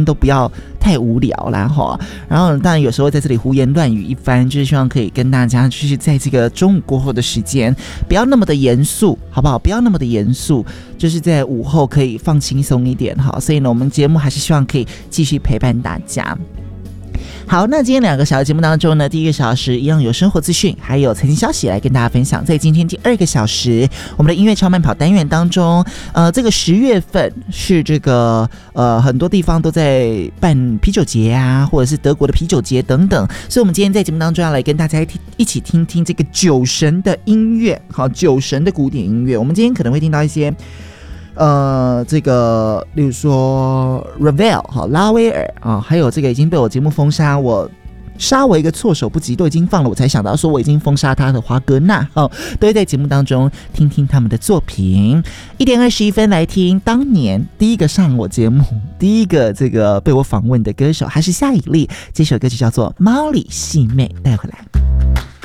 都不要太无聊啦齁。然后当然有时候在这里胡言乱语一番，就是希望可以跟大家就是在这个中午过后的时间不要那么的严肃，好不好？不要那么的严肃，就是在午后可以放轻松一点哈。所以呢，我们节目还是希望可以继续陪伴大家。好，那今天2个小时节目当中呢，第1个小时一样有生活资讯，还有财经消息来跟大家分享。在今天第2个小时，我们的音乐超慢跑单元当中，这个10月份是这个很多地方都在办啤酒节啊，或者是德国的啤酒节等等，所以我们今天在节目当中要来跟大家一起听听这个酒神的音乐，好，酒神的古典音乐。我们今天可能会听到一些这个例如说 Ravel 哈拉威尔啊，还有这个已经被我节目封杀，我杀我一个措手不及，都已经放了，我才想到说我已经封杀他的华格纳哦，都会在节目当中听听他们的作品。1点21分来听当年第一个上我节目、第一个这个被我访问的歌手，还是夏以利，这首歌曲叫做《猫里细妹》，带回来。